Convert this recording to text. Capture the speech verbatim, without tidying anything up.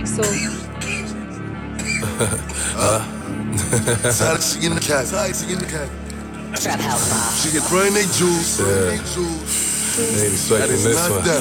So Tired of she in the cat, tired she in the cat. Trap House Mob. She can bring they juice, Yeah. bring they juice. Ain't That expecting is this not one. that.